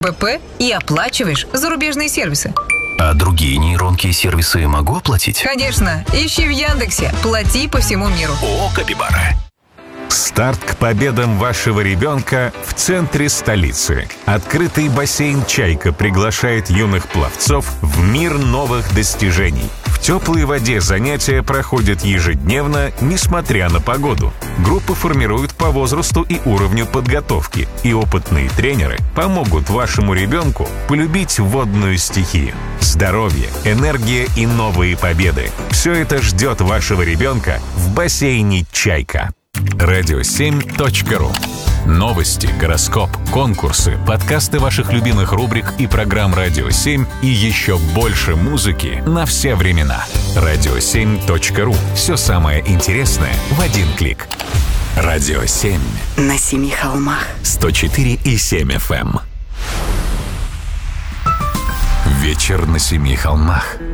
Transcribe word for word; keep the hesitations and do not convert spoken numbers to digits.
БП и оплачиваешь зарубежные сервисы. А другие нейронки и сервисы могу оплатить? Конечно. Ищи в Яндексе. Плати по всему миру. О, Капибара. Старт к победам вашего ребенка в центре столицы. Открытый бассейн «Чайка» приглашает юных пловцов в мир новых достижений. В теплой воде занятия проходят ежедневно, несмотря на погоду. Группы формируют по возрасту и уровню подготовки, и опытные тренеры помогут вашему ребенку полюбить водную стихию. Здоровье, энергия и новые победы – все это ждет вашего ребенка в бассейне «Чайка». радио семь точка ру. Новости, гороскоп, конкурсы, подкасты ваших любимых рубрик и программ «Радио семь» и еще больше музыки на все времена. радио семь точка ру. Все самое интересное в один клик. радио семь. На семи холмах. сто четыре и семь эф эм. Вечер на семи холмах.